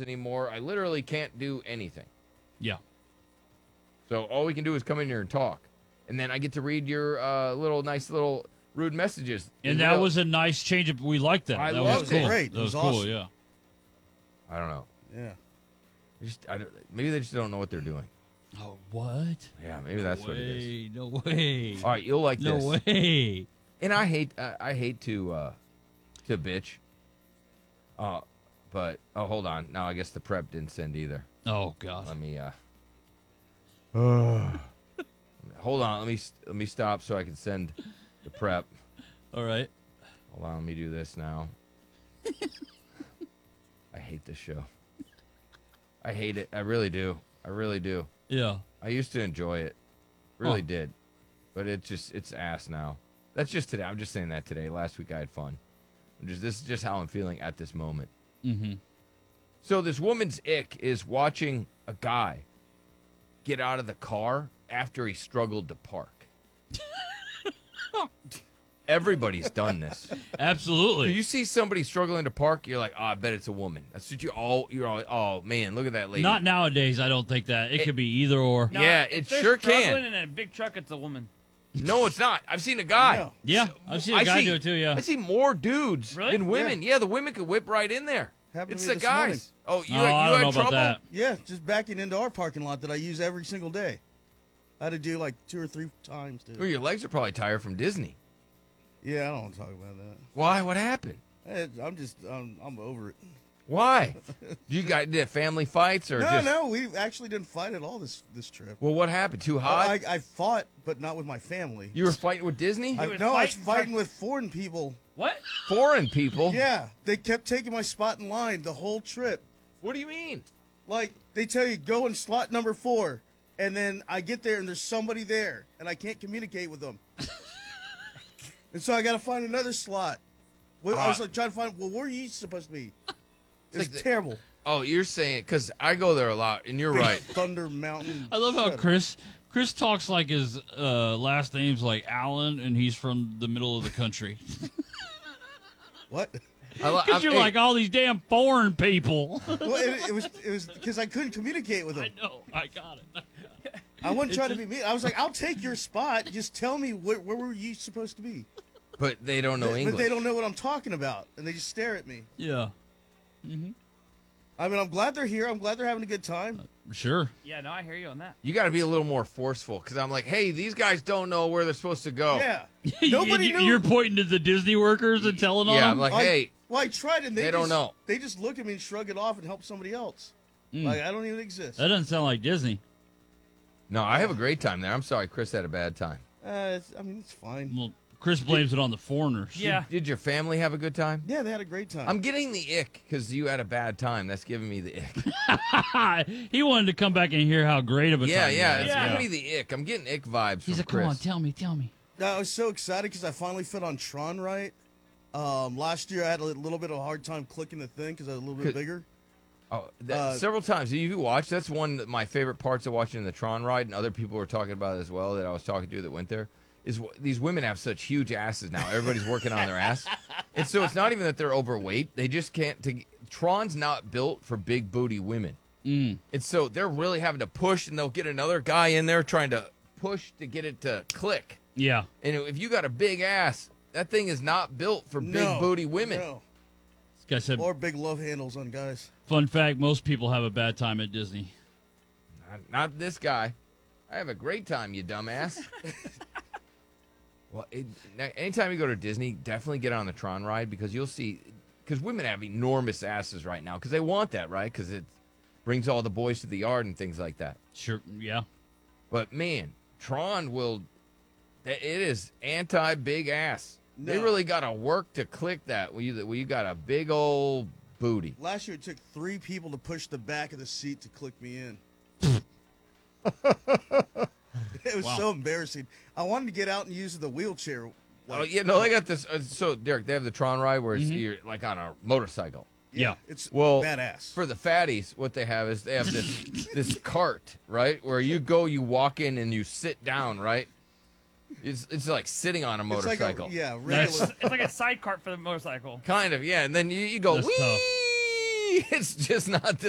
anymore. I literally can't do anything. Yeah. So all we can do is come in here and talk. And then I get to read your nice little rude messages. And that was a nice change. We liked that. I that loved was cool. it. Great. That It was was cool, awesome. yeah. I don't know. Yeah. Maybe they just don't know what they're doing. Oh, what? Yeah, maybe that's what it is. No way. All right, you'll like No this. way. And I hate to bitch. But hold on. Now I guess the prep didn't send either. Oh, God. Let me hold on. Let me stop so I can send the prep. All right. Hold on. Let me do this now. I hate this show. I hate it. I really do. I really do. Yeah. I used to enjoy it. Really did. But it's ass now. That's just today. I'm just saying that today. Last week I had fun. This is just how I'm feeling at this moment. Mm-hmm. So this woman's ick is watching a guy get out of the car after he struggled to park. Everybody's done this. Absolutely. When you see somebody struggling to park, you're like, oh, I bet it's a woman. That's what you're all, oh, man, look at that lady. Not nowadays, I don't think that. It could be either or. No, Yeah, if it they're sure can. struggling in a big truck, it's a woman. No, it's not. I've seen a guy. No. Yeah, I've seen a guy do it too, yeah. I see more dudes Really? than women. Yeah, the women could whip right in there. Happened It's to me the this morning. guys. Oh, you, Oh, I you don't had know trouble? about that. Yeah, just backing into our parking lot that I use every single day. I had to do like 2 or 3 times, dude. Well, your legs are probably tired from Disney. Yeah, I don't want to talk about that. Why? What happened? I'm over it. Why? You guys did family fights or just? No, we actually didn't fight at all this trip. Well, what happened? Too hot? I fought, but not with my family. You were fighting with Disney? I was was fighting- fighting with foreign people. What? Foreign people? Yeah, they kept taking my spot in line the whole trip. What do you mean? Like, they tell you, go in slot number 4, and then I get there and there's somebody there, and I can't communicate with them. And so I got to find another slot. Well, I was like, trying to find, well, where are you supposed to be? It was like the- terrible. Oh, you're saying because I go there a lot, and you're right. Thunder Mountain. I love how Shut up. Chris talks like his last name's like Allen, and he's from the middle of the country. What? Because you're like all these damn foreign people. Well, it was because I couldn't communicate with them. I know. I got it. I wasn't trying to be mean. I was like, I'll take your spot. Just tell me where were you supposed to be? But they don't know English. But they don't know what I'm talking about, and they just stare at me. Yeah. I mean, I'm glad they're here. I'm glad they're having a good time. Sure. Yeah, no, I hear you on that. You got to be a little more forceful because I'm like, hey, these guys don't know where they're supposed to go. Yeah. Nobody knew. You're pointing to the Disney workers and telling on Yeah, them? I'm like, hey, Well, I tried, and They don't know. They just look at me and shrug it off and help somebody else. Mm. Like, I don't even exist. That doesn't sound like Disney. no, I have a great time there. I'm sorry, Chris had a bad time. It's fine. Well, Chris blames it on the foreigners. Yeah. Did your family have a good time? Yeah, they had a great time. I'm getting the ick because you had a bad time. That's giving me the ick. He wanted to come back and hear how great of a Yeah, time he yeah, had. it's Yeah. giving me the ick. I'm getting ick vibes He's from like, Chris. come on, tell me. I was so excited because I finally fit on Tron right. Last year I had a little bit of a hard time clicking the thing because I was a little bit bigger. Oh, several times. You watched. That's one of my favorite parts of watching the Tron ride, and other people were talking about it as well that I was talking to that went there. Is these women have such huge asses now. Everybody's working on their ass, and so it's not even that they're overweight. They just can't. Tron's not built for big booty women, and so they're really having to push, and they'll get another guy in there trying to push to get it to click. Yeah. And if you got a big ass, that thing is not built for big booty women. No. This guy said, Or big love handles on guys. fun fact, most people have a bad time at Disney. Not this guy. I have a great time, you dumbass. Well, anytime you go to Disney, definitely get on the Tron ride because you'll see, because women have enormous asses right now because they want that, right? Because it brings all the boys to the yard and things like that. Sure, yeah. But man, Tron it is anti-big ass. They No. really got to work to click that where you got a big old booty. Last year it took 3 people to push the back of the seat to click me in. It was so embarrassing. I wanted to get out and use the wheelchair. Oh, yeah, no, they got this. So, Derek, they have the Tron ride where it's you're like on a motorcycle. Yeah. It's Well, badass. For the fatties, what they have is they have this cart, right? Where you go, you walk in and you sit down, right? It's like sitting on a It's like motorcycle. regular. It's like a side cart for the motorcycle. Kind of, yeah. And then you go, That's wee! tough. It's just not the